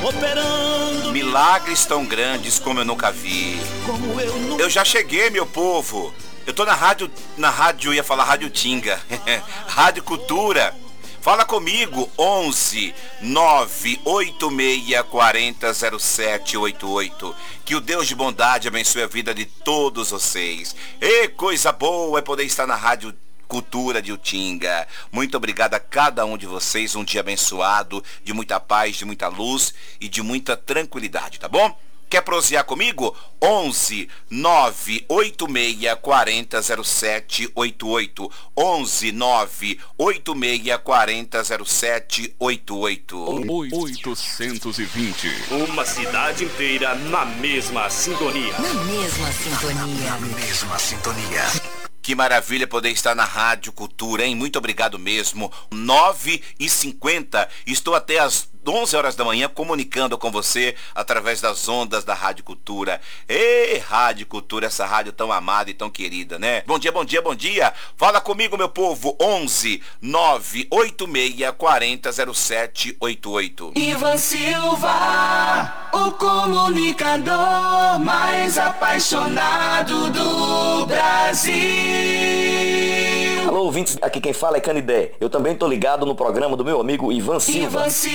operando milagres tão grandes como eu nunca vi. como eu nunca. Eu já cheguei, meu povo. Eu tô na rádio, ia falar Rádio Tinga. Rádio Cultura. Fala comigo, 11 986 40 0788. Que o Deus de bondade abençoe a vida de todos vocês. E coisa boa é poder estar na Rádio Cultura de Utinga. Muito obrigado a cada um de vocês. Um dia abençoado, de muita paz, de muita luz e de muita tranquilidade, tá bom? Quer prosear comigo? 11 986 40 0788. 11 986 40 0788. 820. Uma cidade inteira na mesma sintonia. Na mesma sintonia. Na mesma sintonia. Que maravilha poder estar na Rádio Cultura, hein? Muito obrigado mesmo. 9h50. Estou até às 11 horas da manhã comunicando com você através das ondas da Rádio Cultura. Ei, Rádio Cultura, essa rádio tão amada e tão querida, né? Bom dia, bom dia, bom dia. Fala comigo, meu povo. 11 986 40 0788. Ivan Silva, o comunicador mais apaixonado do Brasil. Alô, ouvintes, aqui quem fala é Canidé. Eu também tô ligado no programa do meu amigo Ivan Silva.